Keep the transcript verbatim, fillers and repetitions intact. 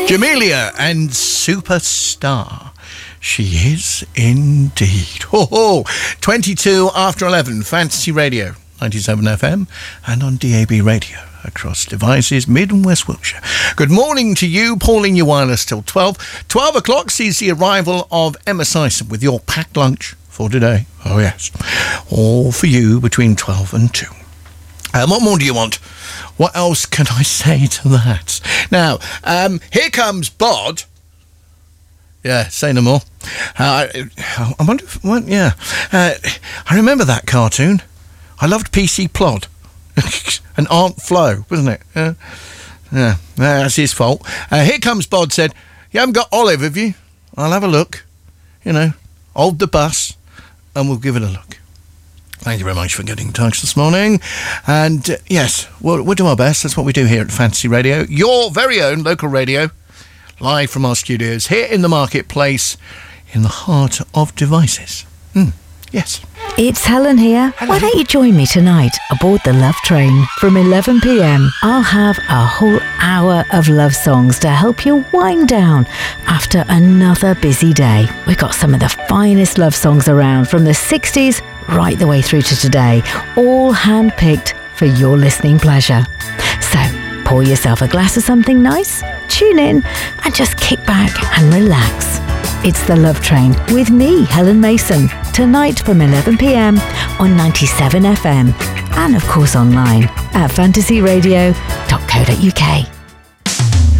Jamelia and Superstar. She is indeed. Ho ho! twenty-two after eleven, Fantasy Radio, ninety-seven F M, and on D A B radio across devices, Mid and West Wiltshire. Good morning to you, Pauline, your wireless till twelve. twelve o'clock sees the arrival of Emma Sison with your packed lunch for today. Oh yes, all for you between twelve and two. Um, what more do you want? What else can I say to that? Now, um, here comes Bod. Yeah, say no more. Uh, I, I wonder if, well, yeah. Uh, I remember that cartoon. I loved P C Plod. And Aunt Flo, wasn't it? Uh, yeah, that's his fault. Uh, here comes Bod said, you haven't got Olive, have you? I'll have a look. You know, hold the bus and we'll give it a look. Thank you very much for getting in touch this morning. And, uh, yes, we'll, we'll do our best. That's what we do here at Fantasy Radio. Your very own local radio, live from our studios here in the marketplace, in the heart of devices. Mm, yes. It's Helen here. Hello. Why don't you join me tonight aboard the Love Train? From eleven p.m, I'll have a whole hour of love songs to help you wind down after another busy day. We've got some of the finest love songs around from the sixties right the way through to today, all hand-picked for your listening pleasure. So, pour yourself a glass of something nice, tune in, and just kick back and relax. It's the Love Train with me, Helen Mason, tonight from eleven p.m. on ninety-seven F M, and of course online at fantasy radio dot co dot uk.